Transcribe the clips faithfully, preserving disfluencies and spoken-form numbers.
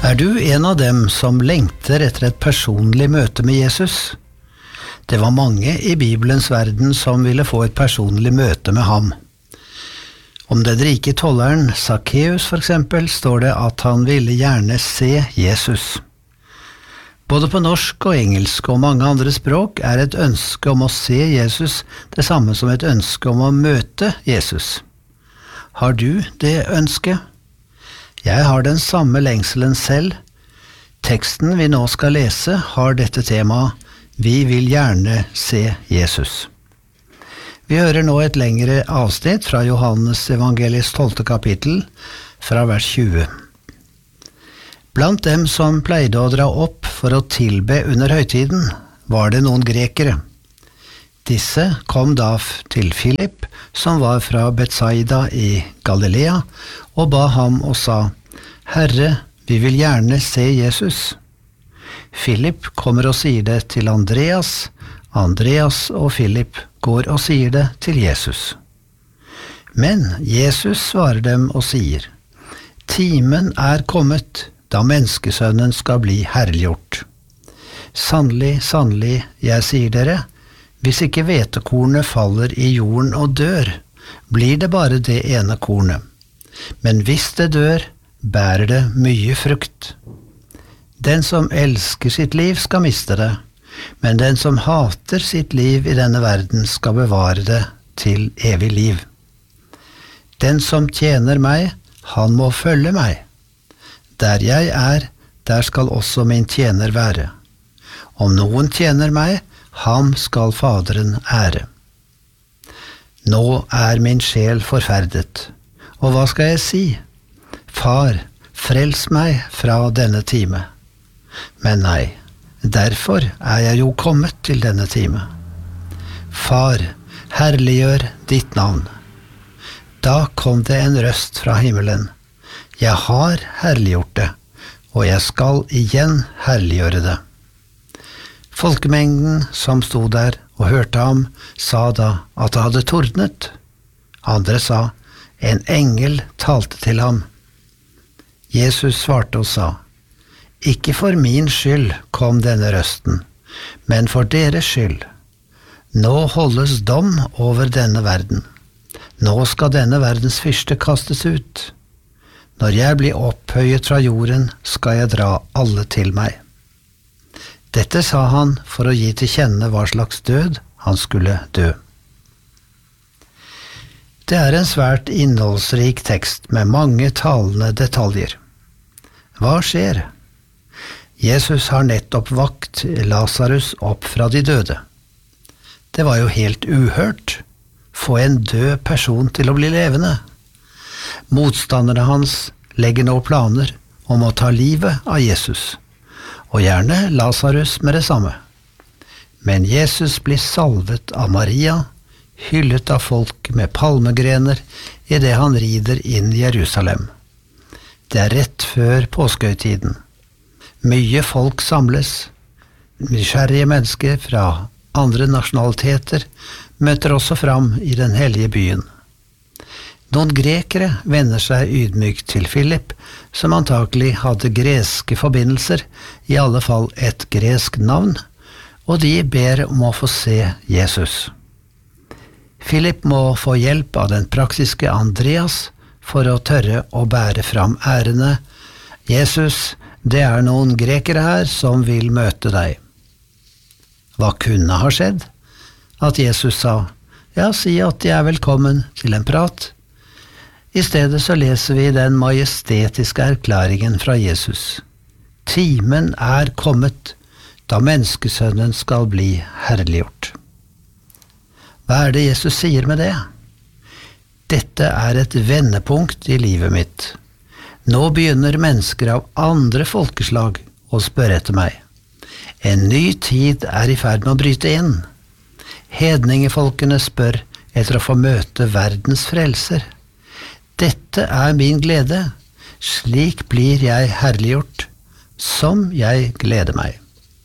Er du en av dem som lengter etter et personlig møte med Jesus? Det var mange i Bibelens verden som ville få et personlig møte med ham. Om den rike tolleren Zacchaeus for eksempel, står det at han ville gjerne se Jesus. Både på norsk og engelsk og mange andre språk er et ønske om å se Jesus det samme som et ønske om å møte Jesus. Har du det ønsket? Jeg har den samme lengselen selv. Teksten vi nå skal lese har dette temaet: Vi vil gjerne se Jesus. Vi hører nå et lengre avsnitt fra Johannes evangeliets tolvte kapittel, fra vers tjue. Blant dem som pleide å dra opp for å tilbe under høytiden, var det noen grekere. Disse kom da til Philip, som var fra Betsaida i Galilea, og ba ham og sa: Herre, vi vil gjerne se Jesus. Philip kommer og sier det til Andreas. Andreas og Philip går og sier det til Jesus. Men Jesus svarer dem og sier: Timen er kommet, da menneskesønnen skal bli herliggjort. Sannelig, sannelig, jeg sier dere, hvis ikke hvetekornet faller i jorden og dør, blir det bare det ene kornet. Men hvis det dør, bærer det mye frukt. Den som elsker sitt liv skal miste det, men den som hater sitt liv i denne verden skal bevare det til evig liv. Den som tjener meg, han må følge meg. Der jeg er, der skal også min tjener være. Om noen tjener meg, ham skal Faderen ære. Nå er min sjel forferdet, og hva skal jeg si? Far, frels meg fra denne time. Men nei, derfor er jeg jo kommet til denne time. Far, herliggjør ditt navn. Da kom det en røst fra himmelen. Jeg har herliggjort det, og jeg skal igjen herliggjøre det. Folkemengden som sto der og hørte ham, sa da at det hadde tordnet. Andre sa: En engel talte til ham. Jesus svarte og sa: Ikke for min skyld kom denne røsten, men for deres skyld. Nå holdes dom over denne verden. Nå skal denne verdens fyrste kastes ut. Når jeg blir opphøyet fra jorden, skal jeg dra alle til meg. Dette sa han for å gi til kjenne hva slags død han skulle dø. Det er en svært innholdsrik tekst med mange talende detaljer. Hva skjer? Jesus har nettopp vakt Lazarus opp fra de døde. Det var jo helt uhørt. Få en død person til å bli levende. Motstanderne hans legger nå planer om å ta livet av Jesus, og gjerne Lazarus med det samme. Men Jesus blir salvet av Maria, hyllet av folk med palmegrener i det han rider inn i Jerusalem. Det er rett før påskehøytiden. Mye folk samles. Nysgjerrige mennesker fra andre nasjonaliteter møter også fram i den hellige byen. Noen grekere vender seg ydmykt til Philip, som antakelig hadde greske forbindelser, i alle fall et gresk navn, og de ber om å få se Jesus. Philip må få hjelp av den praktiske Andreas for å tørre å bære fram ærene: Jesus, det er noen grekere her som vil møte deg. Hva kunne ha skjedd? At Jesus sa: Ja, si at de er velkommen til en prat. I stedet så leser vi den majestetiske erklæringen fra Jesus: Timen er kommet, da menneskesønnen skal bli herliggjort. Hva er det Jesus sier med det? Dette er et vendepunkt i livet mitt. Nå begynner mennesker av andre folkeslag å spørre etter meg. En ny tid er i ferd med å bryte inn. Hedningefolkene spør etter å få møte verdens frelser. Dette er min glede, slik blir jeg herliggjort, som jeg gleder meg.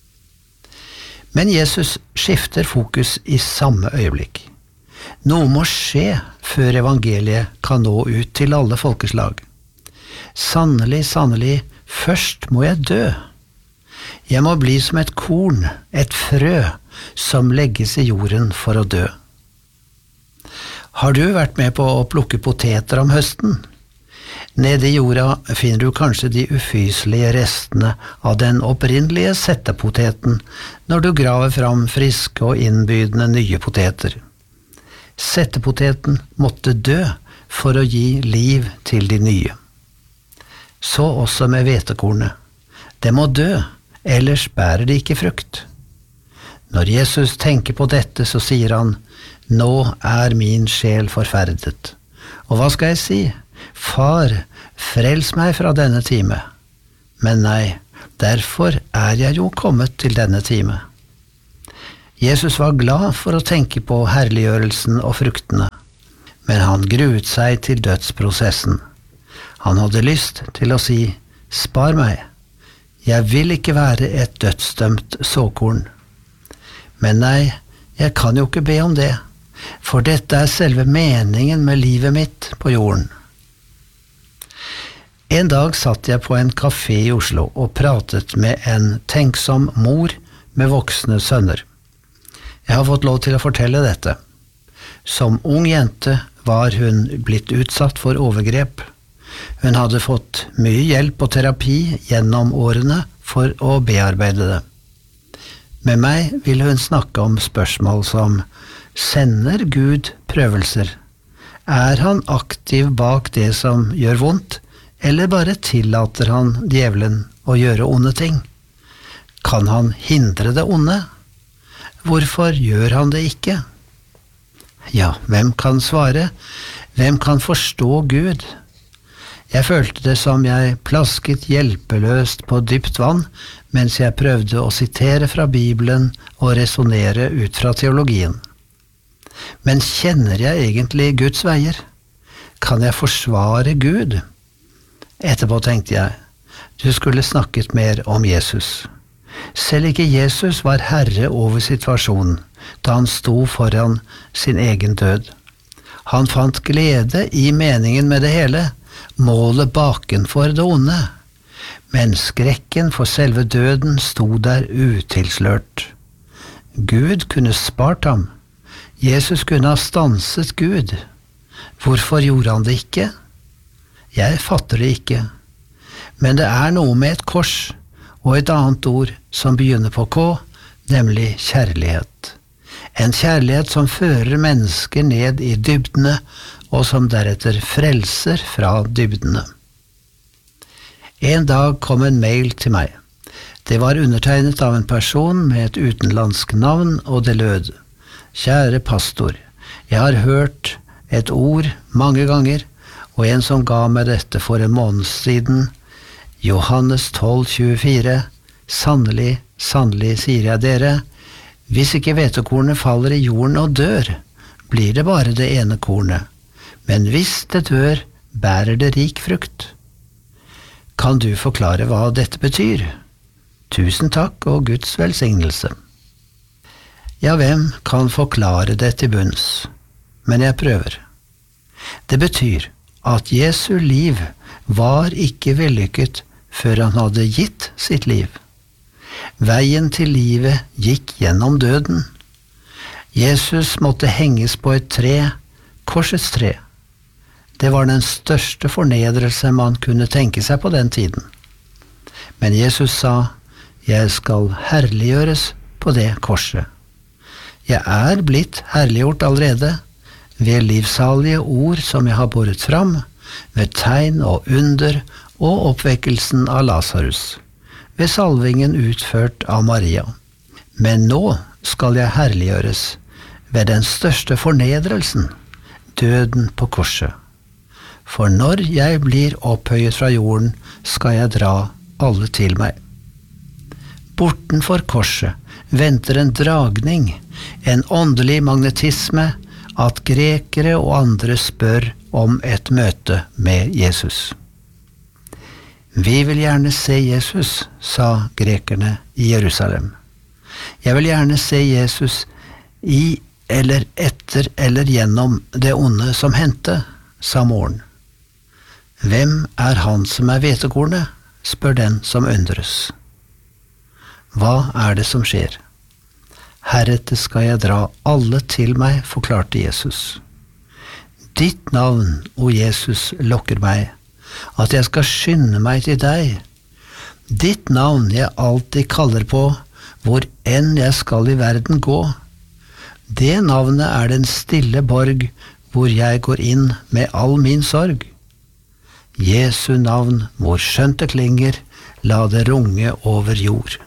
Men Jesus skifter fokus i samme øyeblikk. Noe må skje før evangeliet kan nå ut til alle folkeslag. Sannelig, sannelig, først må jeg dø. Jeg må bli som et korn, et frø, som legges i jorden for å dø. Har du vært med på å plukke poteter om høsten? Nede i jorda finner du kanskje de ufyselige restene av den opprinnelige settepoteten når du graver fram friske og innbydende nye poteter. Settepoteten måtte dø for å gi liv til de nye. Så også med hvetekornet. Det må dø, ellers bærer det ikke frukt. Når Jesus tenker på dette, så sier han, «Nå er min sjel forferdet.» Og hva skal jeg si? «Far, frels meg fra denne time.» Men nei, derfor er jeg jo kommet til denne time. Jesus var glad for å tenke på herliggjørelsen og fruktene, men han gruet seg til dødsprosessen. Han hadde lyst til å si, «Spar meg, jeg vil ikke være et dødsdømt såkorn.» Men nei, jeg kan jo ikke be om det, for dette er selve meningen med livet mitt på jorden. En dag satt jeg på en kafé i Oslo og pratet med en tenksom mor med voksne sønner. Jeg har fått lov til å fortelle dette. Som ung jente var hun blitt utsatt for overgrep. Hun hadde fått mye hjelp og terapi gjennom årene for å bearbeide det. Med meg ville hun snakke om spørsmål som, sender Gud prøvelser? Er han aktiv bak det som gjør vondt, eller bare tillater han djevelen å gjøre onde ting? Kan han hindre det onde? Hvorfor gjør han det ikke? Ja, hvem kan svare? Hvem kan forstå Gud? Jeg følte det som jeg plasket hjelpeløst på dypt vann, mens jeg prøvde å sitere fra Bibelen og resonere ut fra teologien. Men kjenner jeg egentlig Guds veier? Kan jeg forsvare Gud? Etterpå tenkte jeg, du skulle snakket mer om Jesus. Selv ikke Jesus var herre over situasjonen, da han sto foran sin egen død. Han fant glede i meningen med det hele, målet bakenfor det onde, men skrekken for selve døden sto der utilslørt. Gud kunne spart ham. Jesus kunne ha stanset Gud. Hvorfor gjorde han det ikke? Jeg fatter det ikke. Men det er noe med et kors og et annet ord som begynner på K, nemlig kjærlighet. En kjærlighet som fører mennesker ned i dybdene, og som deretter frelser fra dybdene. En dag kom en mail til meg. Det var undertegnet av en person med et utenlandsk navn, og det lød, «Kjære pastor, jeg har hørt et ord mange ganger, og en som ga meg dette for en måned siden, Johannes tolv tjuefire, sannelig, sannelig sier jeg dere, hvis ikke hvetekornet faller i jorden og dør, blir det bare det ene kornet. Men hvis det dør, bærer det rik frukt. Kan du forklare hva dette betyr? Tusen takk og Guds velsignelse. Ja, hvem kan forklare det til bunns? Men jeg prøver. Det betyr at Jesu liv var ikke vellykket før han hadde gitt sitt liv. Veien til livet gikk gjennom døden. Jesus måtte henges på et tre, korsets tre. Det var den største fornedrelse man kunne tenke seg på den tiden. Men Jesus sa, jeg skal herliggjøres på det korset. Jeg er blitt herliggjort allerede, ved livsalige ord som jeg har båret fram, ved tegn og under og oppvekkelsen av Lazarus, ved salvingen utført av Maria. Men nå skal jeg herliggjøres ved den største fornedrelsen, døden på korset. For når jeg blir opphøyet fra jorden, skal jeg dra alle til meg. Bortenfor korset venter en dragning, en åndelig magnetisme, at grekere og andre spør om et møte med Jesus. Vi vil gjerne se Jesus, sa grekerne i Jerusalem. Jeg vil gjerne se Jesus i eller etter eller gjennom det onde som hendte, sa moren. Hvem er han som er hvetekornet? spør den som undres. Hva er det som skjer? Heretter skal jeg dra alle til meg, forklarte Jesus. Ditt navn, o Jesus, lokker meg, at jeg skal skynde meg til deg. Ditt navn jeg alltid kaller på, hvor enn jeg skal i verden gå. Det navnet er den stille borg, hvor jeg går inn med all min sorg. Jesu navn, hvor skjønt det klinger, la det runge over jord.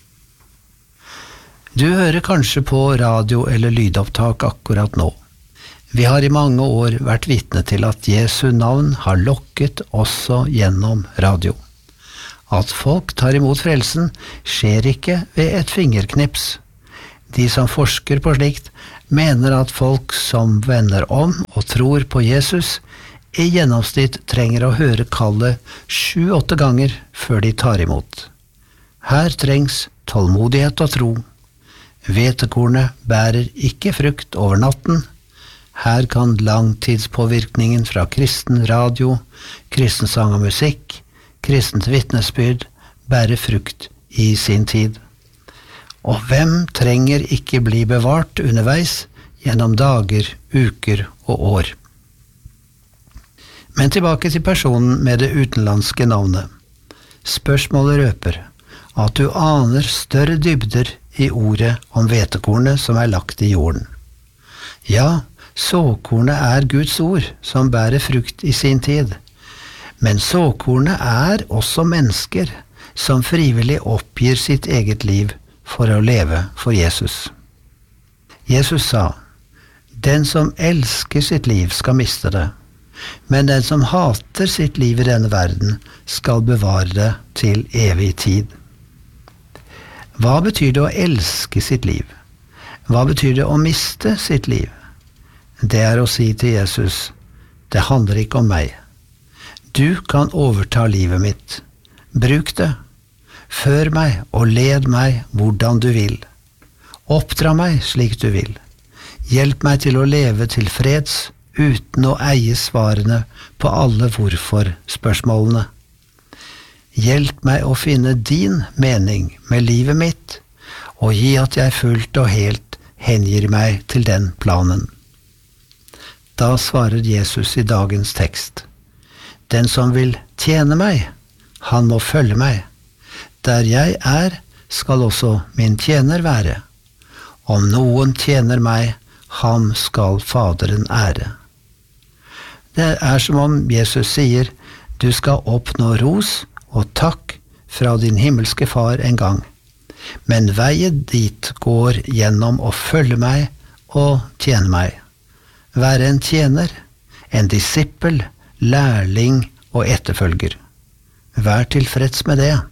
Du hører kanskje på radio eller lydopptak akkurat nå. Vi har i mange år vært vitne til at Jesu navn har lokket også gjennom radio. At folk tar imot frelsen skjer ikke ved et fingerknips. De som forsker på slikt mener at folk som vender om og tror på Jesus i gjennomsnitt trenger å høre kallet sju-åtte ganger før de tar imot. Her trengs tålmodighet og tro. Hvetekornet bærer ikke frukt over natten. Her kan langtidspåvirkningen fra kristen radio, kristen sang og musikk, kristent vitnesbyrd bære frukt i sin tid. Og hvem trenger ikke bli bevart underveis gjennom dager, uker og år? Men tilbake til personen med det utenlandske navnet. Spørsmålet røper at du aner større dybder i ordet om hvetekornet som er lagt i jorden. Ja, såkornet er Guds ord som bærer frukt i sin tid. Men såkornet er også mennesker som frivillig oppgir sitt eget liv for å leve for Jesus. Jesus sa, den som elsker sitt liv skal miste det, men den som hater sitt liv i denne verden skal bevare det til evig tid. Hva betyr det å elske sitt liv? Hva betyr det å miste sitt liv? Det er å si til Jesus, det handler ikke om meg. Du kan overta livet mitt. Bruk det. Før meg og led meg hvordan du vil. Oppdra meg slik du vil. Hjelp meg til å leve tilfreds uten å eie svarene på alle hvorfor-spørsmålene. Hjelp meg å finne din mening med livet mitt, og gi at jeg fullt og helt hengir meg til den planen. Da svarer Jesus i dagens tekst, den som vil tjene meg, han må følge meg. Der jeg er, skal også min tjener være. Om noen tjener meg, ham skal Faderen ære. Det er som om Jesus sier, du skal oppnå ros og takk fra din himmelske far en gang. Men veien dit går gjennom å følge meg og tjene meg. Være en tjener, en disippel, lærling og etterfølger. Vær tilfreds med det.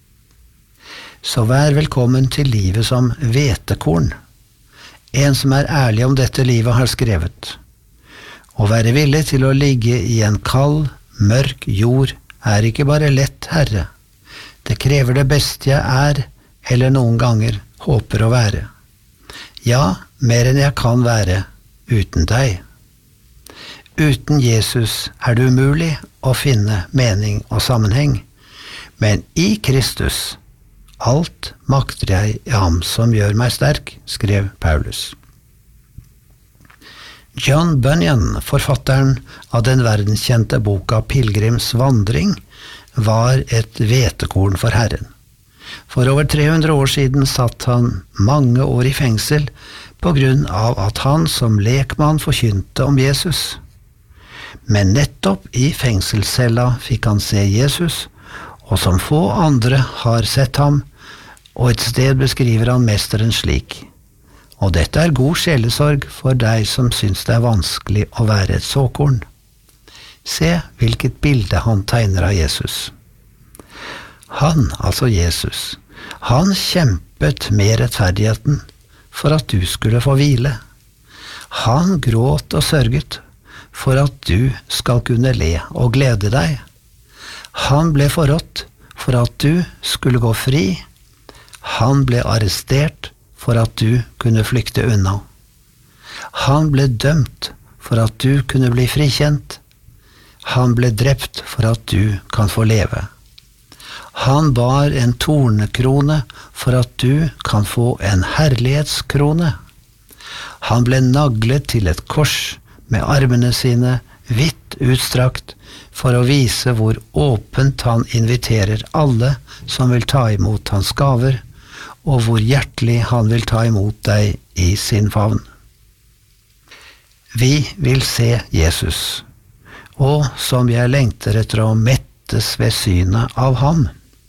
Så vær velkommen til livet som hvetekorn. En som er ærlig om dette livet har skrevet. Å være villig til å ligge i en kald, mørk jord er ikke bare lett, Herre. Det krever det beste jeg er, eller noen ganger håper å være. Ja, mer enn jeg kan være uten deg. Uten Jesus er det umulig å finne mening og sammenheng, men i Kristus, alt makter jeg i ham som gjør meg sterk, skrev Paulus. John Bunyan, forfatteren av den verdenskjente boka Pilgrims vandring, var et hvetekorn for Herren. For over tre hundre år siden satt han mange år i fengsel på grunn av at han som lekmann forkynte om Jesus. Men nettopp i fengselscella fikk han se Jesus, og som få andre har sett ham, og et sted beskriver han mesteren slik. Og dette er god sjelesorg for deg som syns det er vanskelig å være et såkorn. Se hvilket bilde han tegner av Jesus. Han, altså Jesus, han kjempet med rettferdigheten for at du skulle få hvile. Han gråt og sørget for at du skal kunne le og glede deg. Han ble forrådt for at du skulle gå fri. Han ble arrestert for at du kunne flykte unna. Han ble dømt for at du kunne bli frikjent. Han ble drept for at du kan få leve. Han bar en tornekrone for at du kan få en herlighetskrone. Han ble naglet til et kors med armene sine vidt utstrakt for å vise hvor åpent han inviterer alle som vil ta imot hans gaver, og hvor hjertelig han vil ta imot deg i sin favn. Vi vil se Jesus, og som jeg lengter etter å mettes ved synet av ham.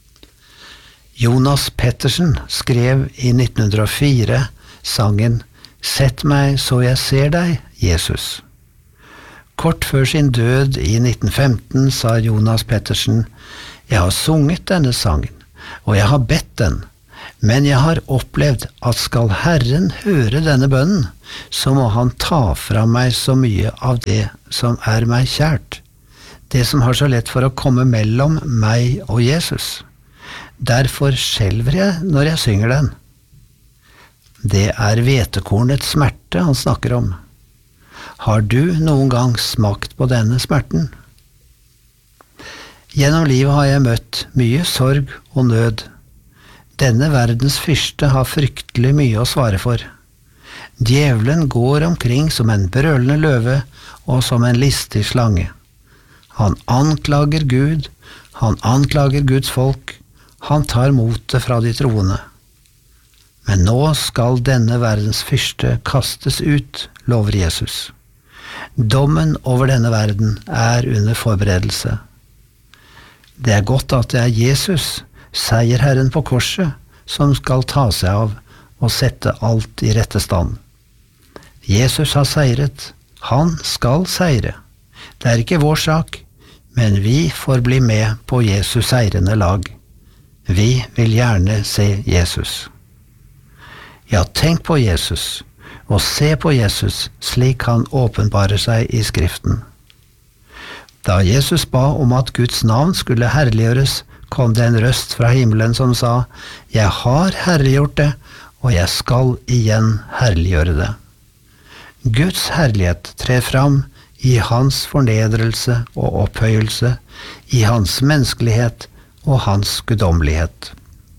Jonas Pettersen skrev i nitten hundre og fire sangen «Sett meg så jeg ser deg, Jesus». Kort før sin død i nitten femten sa Jonas Pettersen, «Jeg har sunget denne sangen, og jeg har bedt den, men jeg har opplevd at skal Herren høre denne bønnen, så må han ta fra meg så mye av det som er meg kjært, det som har så lett for å komme mellom meg og Jesus. Derfor skjelver jeg når jeg synger den.» Det er hvetekornets smerte han snakker om. Har du noen gang smakt på denne smerten? Gjennom livet har jeg møtt mye sorg og nød. Denne verdens fyrste har fryktelig mye å svare for. Djevelen går omkring som en brølende løve og som en listig slange. Han anklager Gud, han anklager Guds folk, han tar motet fra de troende. Men nå skal denne verdens fyrste kastes ut, lover Jesus. Dommen over denne verden er under forberedelse. Det er godt at det er Jesus, seierherren på korset, som skal ta seg av og sette alt i rette stand. Jesus har seiret, han skal seire. Det er ikke vår sak, men vi får bli med på Jesus seirende lag. Vi vil gjerne se Jesus. Ja, tenk på Jesus, og se på Jesus slik han åpenbarer seg i Skriften. Da Jesus ba om at Guds navn skulle herliggjøres, kom det en røst fra himmelen som sa, «Jeg har herliggjort det, og jeg skal igjen herliggjøre det.» Guds herlighet trer fram i hans fornedrelse og opphøyelse, i hans menneskelighet og hans guddommelighet.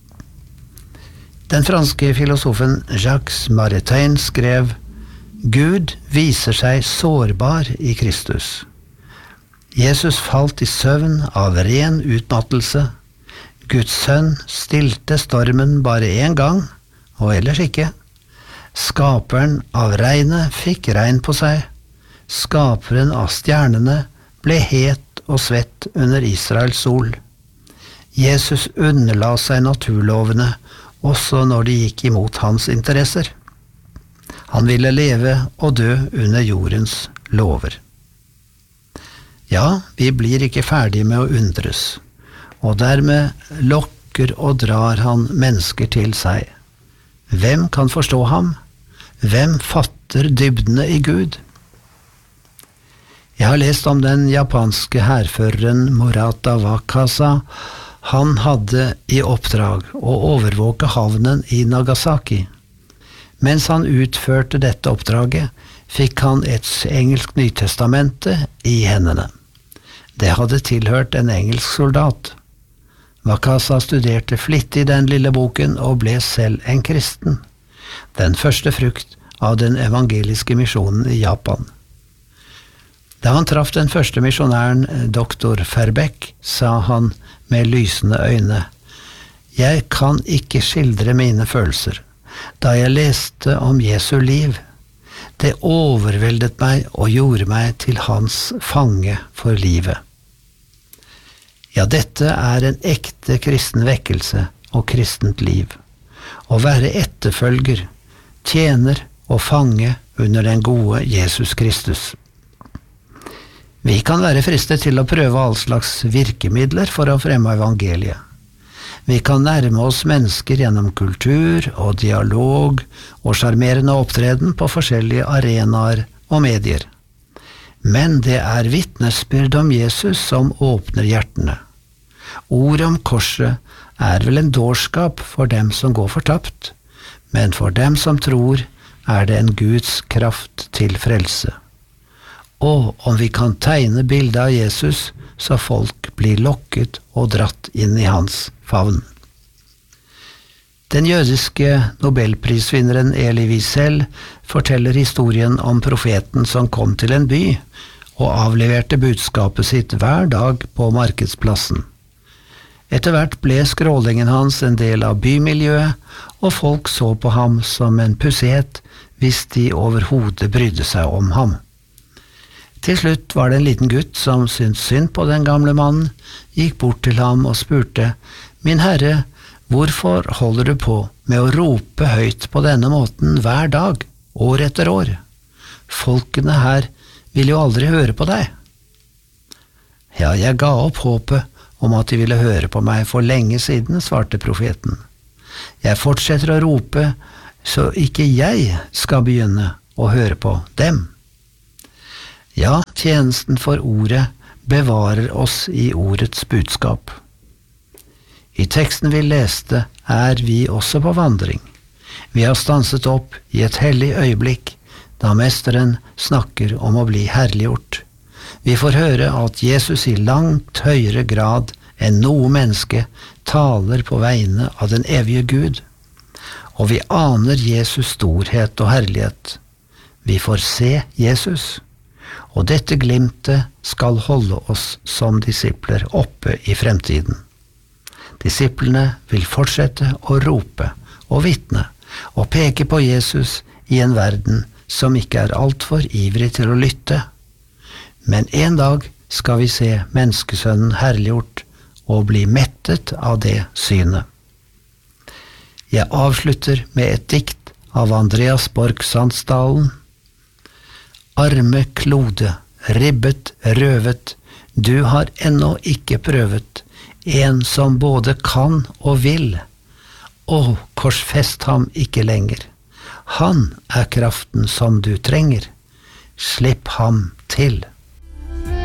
Den franske filosofen Jacques Maritain skrev, «Gud viser seg sårbar i Kristus. Jesus falt i søvn av ren utmattelse. Guds sønn stilte stormen bare en gang, og ellers ikke. Skaperen av regnet fikk regn på seg. Skaperen av stjernene ble het og svett under Israels sol. Jesus underla seg naturlovene, også når de gikk imot hans interesser. Han ville leve og dø under jordens lover. Ja, vi blir ikke ferdige med å undres, og dermed lokker og drar han mennesker til seg. Hvem kan forstå ham? Hvem fatter dybdene i Gud? Jeg har lest om den japanske hærføreren Murata Wakasa. Han hadde i oppdrag å overvåke havnen i Nagasaki. Mens han utførte dette oppdraget, fikk han et engelsk nytestamente i hendene. Det hadde tilhørt en engelsk soldat. Wakasa studerte flittig den lille boken og ble selv en kristen, den første frukt av den evangeliske misjonen i Japan. Da han traff den første misjonæren, doktor Verbeek, sa han med lysende øyne, «Jeg kan ikke skildre mine følelser, da jeg leste om Jesu liv. Det overveldet meg og gjorde meg til hans fange for livet.» Ja, dette er en ekte kristen vekkelse og kristent liv. Å være etterfølger, tjener og fange under den gode Jesus Kristus. Vi kan være fristet til å prøve all slags virkemidler for å fremme evangeliet. Vi kan nærme oss mennesker gjennom kultur og dialog og sjarmerende opptreden på forskjellige arenaer og medier. Men det er vitnesbyrd om Jesus som åpner hjertene. Ordet om korset er vel en dårskap for dem som går fortapt, men for dem som tror er det en Guds kraft til frelse. Og om vi kan tegne bildet av Jesus, så folk blir lokket og dratt inn i hans favn. Den jødiske nobelprisvinneren Elie Wiesel forteller historien om profeten som kom til en by og avleverte budskapet sitt hver dag på markedsplassen. Etter hvert ble skrålingen hans en del av bymiljøet, og folk så på ham som en pusset hvis de overhodet brydde seg om ham. Til slutt var det en liten gutt som syntes synd på den gamle mannen, gikk bort til ham og spurte: «Min herre, hvorfor holder du på med å rope høyt på denne måten hver dag, år etter år? Folkene her vil jo aldri høre på deg.» «Ja, jeg ga opp håpet om at de ville høre på meg for lenge siden», svarte profeten. «Jeg fortsetter å rope, så ikke jeg skal begynne å høre på dem.» Ja, tjenesten for ordet bevarer oss i ordets budskap. I teksten vi leste er vi også på vandring. Vi har stanset opp i et hellig øyeblikk, da mesteren snakker om å bli herliggjort. Vi får høre at Jesus i langt høyere grad enn noe menneske taler på vegne av den evige Gud, og vi aner Jesus storhet og herlighet. Vi får se Jesus, og dette glimtet skal holde oss som disipler oppe i fremtiden. Disiplene vil fortsette å rope og vitne og peke på Jesus i en verden som ikke er alt for ivrig til å lytte. Men en dag skal vi se menneskesønnen herliggjort og bli mettet av det synet. Jeg avslutter med et dikt av Andreas Borch Sandsdalen. Arme klode, ribbet, røvet, du har ennå ikke prøvet, en som både kan og vil. Å, korsfest ham ikke lenger. Han er kraften som du trenger. Slipp ham til.